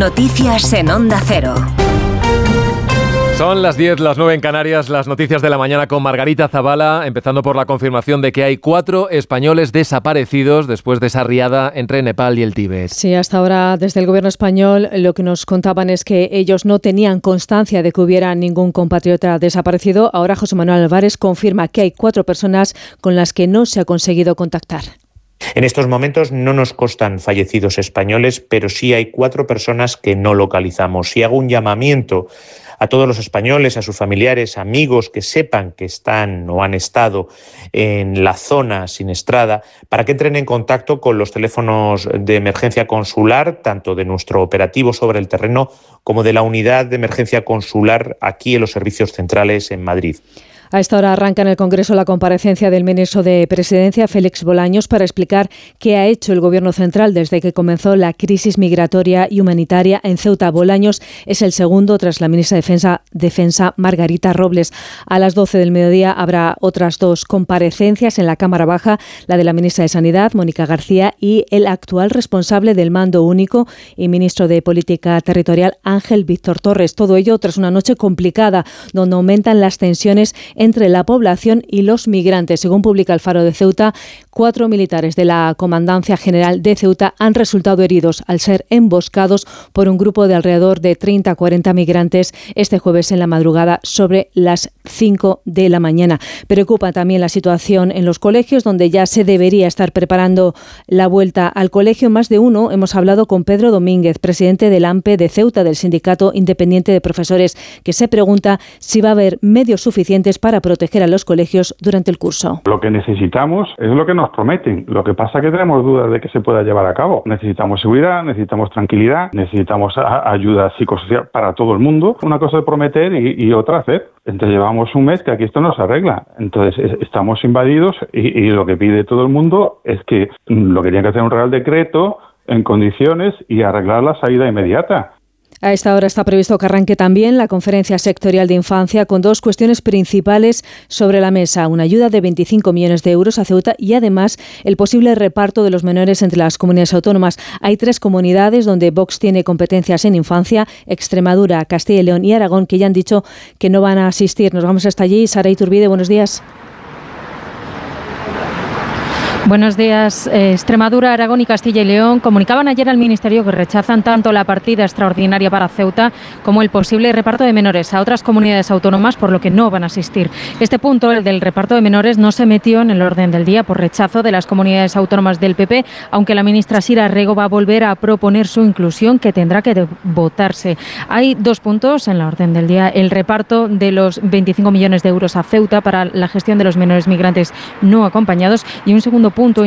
Noticias en Onda Cero. Son las 10, las 9 en Canarias, las noticias de la mañana con Margarita Zavala, empezando por la confirmación de que hay 4 españoles desaparecidos después de esa riada entre Nepal y el Tíbet. Sí, hasta ahora desde el gobierno español lo que nos contaban es que ellos no tenían constancia de que hubiera ningún compatriota desaparecido. Ahora José Manuel Álvarez confirma que hay 4 personas con las que no se ha conseguido contactar. En estos momentos no nos constan fallecidos españoles, pero sí hay 4 personas que no localizamos. Y hago un llamamiento a todos los españoles, a sus familiares, amigos que sepan que están o han estado en la zona siniestrada, para que entren en contacto con los teléfonos de emergencia consular, tanto de nuestro operativo sobre el terreno como de la unidad de emergencia consular aquí en los servicios centrales en Madrid. A esta hora arranca en el Congreso la comparecencia del ministro de Presidencia, Félix Bolaños, para explicar qué ha hecho el Gobierno central desde que comenzó la crisis migratoria y humanitaria en Ceuta. Bolaños es el segundo tras la ministra de Defensa, Margarita Robles. A las 12 del mediodía habrá otras 2 comparecencias en la Cámara Baja, la de la ministra de Sanidad, Mónica García, y el actual responsable del Mando Único y ministro de Política Territorial, Ángel Víctor Torres. Todo ello tras una noche complicada, donde aumentan las tensiones entre la población y los migrantes. Según publica el Faro de Ceuta, 4 militares de la Comandancia General de Ceuta han resultado heridos al ser emboscados por un grupo de alrededor de 30 a 40 migrantes este jueves en la madrugada sobre las 5 de la mañana. Preocupa también la situación en los colegios, donde ya se debería estar preparando la vuelta al colegio. Más de uno hemos hablado con Pedro Domínguez, presidente del AMPE de Ceuta, del Sindicato Independiente de Profesores, que se pregunta si va a haber medios suficientes para proteger a los colegios durante el curso. Lo que necesitamos es lo que nos prometen. Lo que pasa es que tenemos dudas de que se pueda llevar a cabo. Necesitamos seguridad, necesitamos tranquilidad, necesitamos ayuda psicosocial para todo el mundo. Una cosa es prometer y otra hacer. Entonces llevamos un mes que aquí esto no se arregla. Entonces estamos invadidos y lo que pide todo el mundo es que lo que tiene que hacer un real decreto en condiciones y arreglar la salida inmediata. A esta hora está previsto que arranque también la conferencia sectorial de infancia con 2 cuestiones principales sobre la mesa. Una ayuda de 25 millones de euros a Ceuta y además el posible reparto de los menores entre las comunidades autónomas. Hay 3 comunidades donde Vox tiene competencias en infancia: Extremadura, Castilla y León y Aragón, que ya han dicho que no van a asistir. Nos vamos hasta allí. Sara Iturbide, buenos días. Buenos días. Extremadura, Aragón y Castilla y León comunicaban ayer al Ministerio que rechazan tanto la partida extraordinaria para Ceuta como el posible reparto de menores a otras comunidades autónomas, por lo que no van a asistir. Este punto, el del reparto de menores, no se metió en el orden del día por rechazo de las comunidades autónomas del PP, aunque la ministra Sira Rego va a volver a proponer su inclusión, que tendrá que votarse. Hay 2 puntos en la orden del día: el reparto de los 25 millones de euros a Ceuta para la gestión de los menores migrantes no acompañados y un segundo punto